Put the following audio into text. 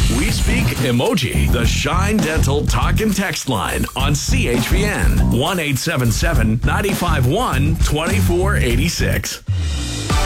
We speak emoji. The Shine Dental talk and text line on CHPN 1-877-951-2486.